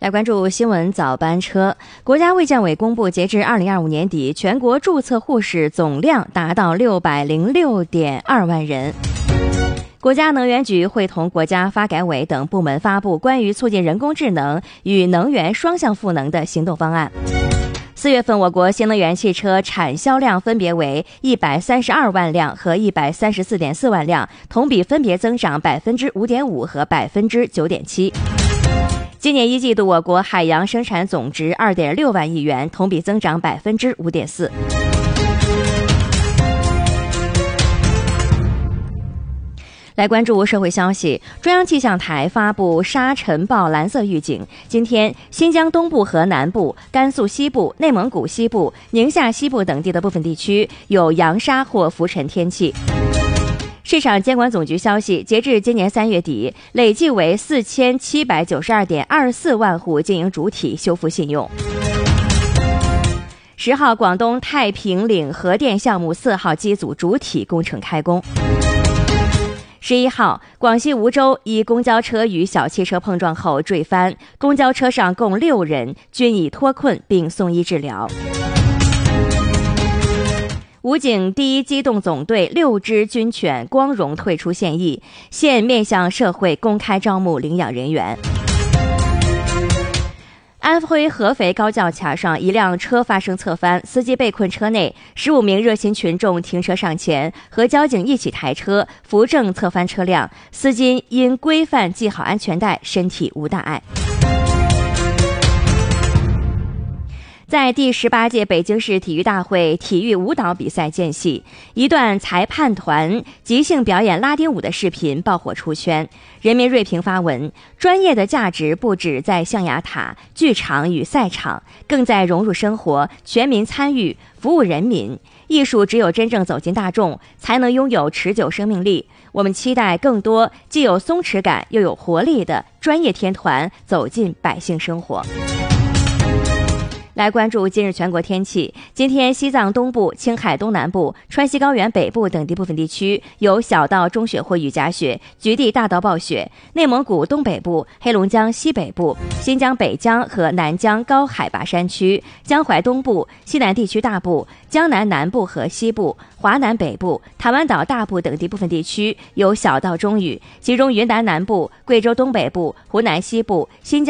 来关注新闻早班车。国家卫健委公布，截至2025年底，全国注册护士总量达到606.2万人。国家能源局会同国家发改委等部门发布关于促进人工智能与能源双向赋能的行动方案。4月份，我国新能源汽车产销量分别为132万辆和134.4万辆，同比分别增长5.5%和9.7%。今年1季度，我国海洋生产总值2.6万亿元，同比增长5.4%。来关注社会消息，中央气象台发布沙尘暴蓝色预警。今天，新疆东部和南部、甘肃西部、内蒙古西部、宁夏西部等地的部分地区有扬沙或浮尘天气。市场监管总局消息，截至今年3月底，累计为4792.24万户经营主体修复信用。10号，广东太平岭核电项目4号机组主体工程开工。11号，广西梧州一公交车与小汽车碰撞后坠翻，公交车上共6人，均已脱困并送医治疗。武警第一机动总队6只军犬光荣退出现役，现面向社会公开招募领养人员。安徽合肥高架桥上一辆车发生侧翻，司机被困车内，15名热心群众停车上前，和交警一起抬车扶正侧翻车辆，司机因规范系好安全带，身体无大碍。在第18届北京市体育大会体育舞蹈比赛间隙，一段裁判团即兴表演拉丁舞的视频爆火出圈。人民锐评发文，专业的价值不止在象牙塔、剧场与赛场，更在融入生活，全民参与，服务人民。艺术只有真正走进大众，才能拥有持久生命力。我们期待更多既有松弛感又有活力的专业天团走进百姓生活。来关注今日全国天气。今天西藏东部、青海东南部、川西高原北部等地部分地区有小到中雪或雨夹雪，局地大到暴雪。内蒙古东北部、黑龙江西北部、新疆北疆和南疆高海拔山区、江淮东部、西南地区大部、江南南部和西部、华南北部、台湾岛大部等地部分地区有小到中雨，其中云南南部、贵州东北部、湖南西部、新疆